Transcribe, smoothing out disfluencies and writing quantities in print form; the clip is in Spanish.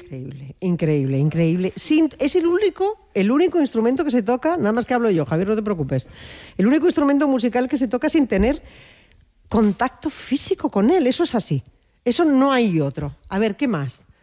Increíble, increíble, increíble. Es el único instrumento que se toca, nada más que hablo yo, Javier, no te preocupes. El único instrumento musical que se toca sin tener contacto físico con él. Eso es así. Eso no hay otro. A ver, ¿qué más?